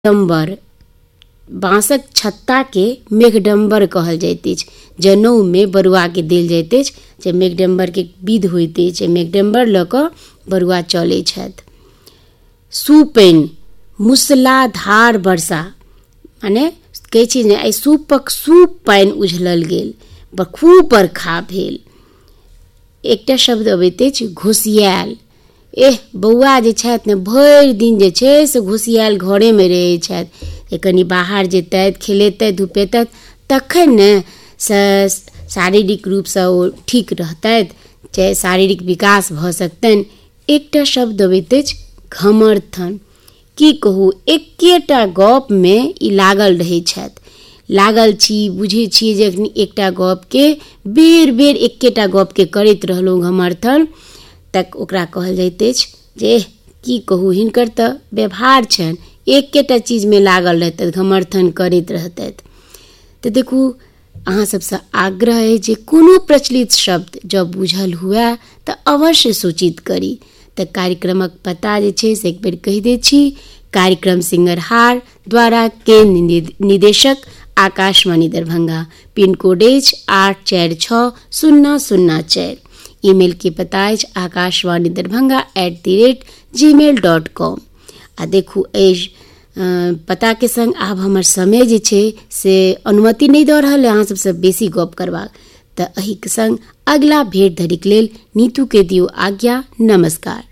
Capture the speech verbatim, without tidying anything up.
मेघडम्बर बाँसक छत्ता के मेघडम्बर कहल जाइत अछि। जनउ में बरुआ के देल जाइत अछि जे मेघडम्बर के विध होइत अछि। मेघडम्बर लऽ कऽ बरुआ चलै छथि। सुपनि मूसलाधार वर्षा माने कहै छी जे एहि सूपक सूप पानि उझलल गेल, खूब बरखा भेल। एकटा शब्द अबैत अछि घोसियाल। एह बौआ जे छथि ने भरि दिन जे छै से घोसियाल घरेमे रहै छथि। जे कनि बाहर जेतथि, खेलेतथि धुपेतथि तखन ने शारीरिक रूपसँ ओ ठीक रहतथि, चाहे शारीरिक विकास भऽ सकतनि। एकटा शब्द अबैत अछि घमर्थन। की कहू, एकेटा गपमे ई लागल रहै छथि। लागल छी, बुझै छियै जे एखन एकटा गपके बेर बेर एकेटा गपके करैत रहलहुँ घमर्थन, तक ओकरा कहल जाइत अछि जे की कहू हिनकर तऽ व्यवहार छनि, एकेटा चीजमे लागल रहतथि, घमर्थन करैत रहतथि। तऽ देखू, अहाँ सबसँ आग्रह अछि जे कोनो प्रचलित शब्द जब बुझल हुए तऽ अवश्य सूचित करी। तऽ कार्यक्रमक पता जे छै से एक बेर कहि दै छी। कार्यक्रम सिंगरहार द्वारा केंद्र निदेशक आकाशवाणी दरभंगा, पिन कोड अछि आठ चारि छओ शून्य शून्य चारि। ईमेल के पता अछि Akashvani Darbhanga at the rate ji mail dot com. आ देखू एहि पता के संग आब हमर समय जे छै से अनुमति नहीं दऽ रहल है अहाँ सबसँ बेसी गप करबाक। तऽ एहि के संग अगला भेंट धरिक लेल नीतू के दियौ आज्ञा। नमस्कार।